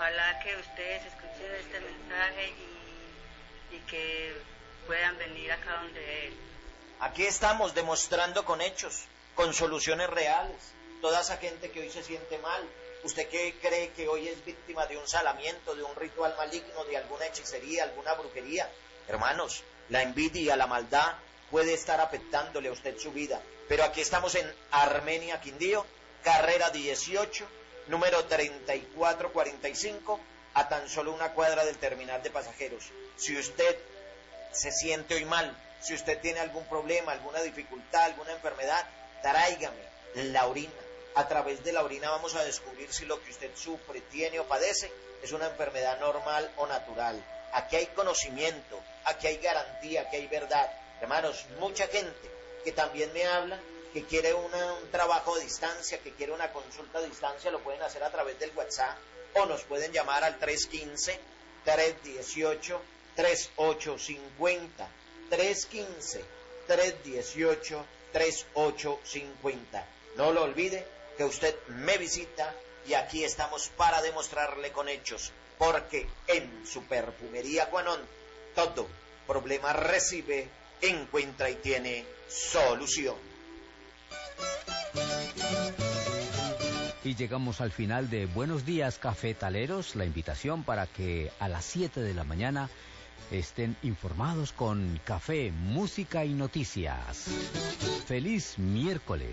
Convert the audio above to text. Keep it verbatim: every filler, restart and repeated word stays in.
ojalá que ustedes escuchen este mensaje y, y que puedan venir acá donde él. Aquí estamos demostrando con hechos, con soluciones reales. Toda esa gente que hoy se siente mal, ¿usted qué cree que hoy es víctima de un salamiento, de un ritual maligno, de alguna hechicería, alguna brujería? Hermanos, la envidia, la maldad puede estar afectándole a usted su vida. Pero aquí estamos en Armenia, Quindío, carrera dieciocho, número treinta y cuatro cuarenta y cinco, a tan solo una cuadra del terminal de pasajeros. Si usted se siente hoy mal, si usted tiene algún problema, alguna dificultad, alguna enfermedad, tráigame la orina. A través de la orina vamos a descubrir si lo que usted sufre, tiene o padece es una enfermedad normal o natural. Aquí hay conocimiento, aquí hay garantía, aquí hay verdad. Hermanos, mucha gente que también me habla, que quiere una, un trabajo a distancia, que quiere una consulta a distancia, lo pueden hacer a través del WhatsApp o nos pueden llamar al tres uno cinco, tres uno ocho, tres ocho cinco cero. tres uno cinco, tres uno ocho, tres ocho cinco cero. No lo olvide que usted me visita y aquí estamos para demostrarle con hechos, porque en su perfumería Quanon todo problema recibe, encuentra y tiene solución. Y llegamos al final de Buenos Días Cafetaleros, la invitación para que a las siete de la mañana estén informados con café, música y noticias. Feliz miércoles.